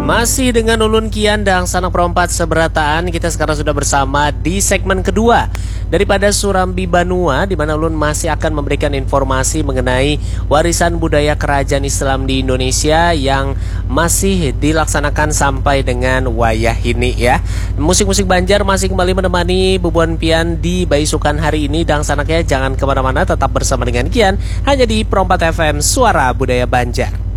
Masih dengan Ulun Kian dan Sanak Perompat Seberataan, kita sekarang sudah bersama di segmen kedua daripada Surambi Banua, di mana Ulun masih akan memberikan informasi mengenai warisan budaya kerajaan Islam di Indonesia yang masih dilaksanakan sampai dengan wayah ini ya. Musik-musik Banjar masih kembali menemani Bubuan Pian di Baisukan hari ini, dan sanaknya jangan kemana-mana, tetap bersama dengan Kian hanya di Perompat FM Suara Budaya Banjar.